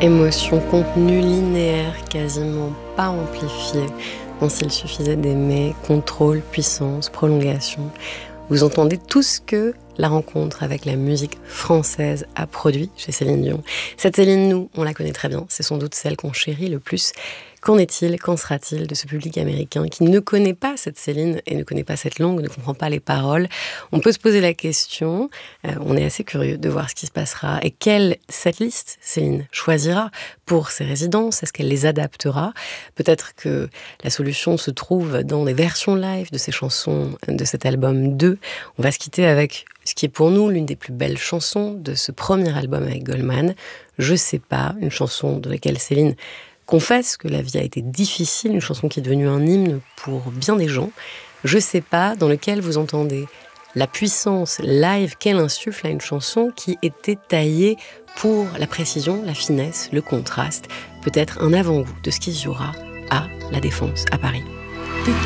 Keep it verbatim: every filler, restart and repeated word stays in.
Émotion, contenu linéaire, quasiment pas amplifié, dont s'il suffisait d'aimer, contrôle, puissance, prolongation. Vous entendez tout ce que la rencontre avec la musique française a produit chez Céline Dion. Cette Céline, nous, on la connaît très bien, c'est sans doute celle qu'on chérit le plus. Qu'en est-il, qu'en sera-t-il de ce public américain qui ne connaît pas cette Céline et ne connaît pas cette langue, ne comprend pas les paroles? On peut se poser la question, euh, on est assez curieux de voir ce qui se passera et quelle setlist Céline choisira pour ses résidences. Est-ce qu'elle les adaptera? Peut-être que la solution se trouve dans des versions live de ces chansons de cet album deux. On va se quitter avec ce qui est pour nous l'une des plus belles chansons de ce premier album avec Goldman. Je sais pas, une chanson de laquelle Céline confesse que la vie a été difficile, une chanson qui est devenue un hymne pour bien des gens. Je sais pas, dans lequel vous entendez la puissance live qu'elle insuffle à une chanson qui était taillée pour la précision, la finesse, le contraste, peut-être un avant-goût de ce qui se jouera à La Défense, à Paris.